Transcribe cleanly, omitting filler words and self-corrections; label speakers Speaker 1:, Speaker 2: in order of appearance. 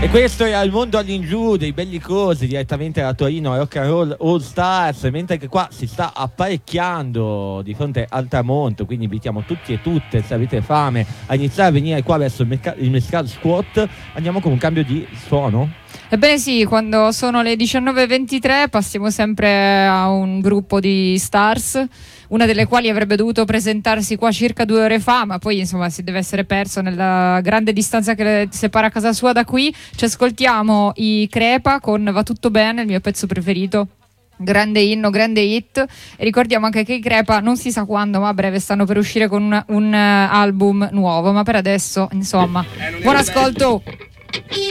Speaker 1: E questo era il mondo all'ingiù dei belli cosi, direttamente da Torino, Rock and Roll All Stars, mentre che qua si sta apparecchiando di fronte al tramonto, quindi invitiamo tutti e tutte, se avete fame, a iniziare a venire qua verso il Mescal Squat. Andiamo con un cambio di suono?
Speaker 2: Ebbene sì, quando sono le 19:23 passiamo sempre a un gruppo di stars, una delle quali avrebbe dovuto presentarsi qua circa 2 ore fa, ma poi insomma si deve essere perso nella grande distanza che separa casa sua da qui. Ci ascoltiamo i Crepa con Va tutto bene, il mio pezzo preferito. Grande inno, grande hit. E ricordiamo anche che i Crepa non si sa quando, ma a breve stanno per uscire con un album nuovo, ma per adesso insomma buon ascolto.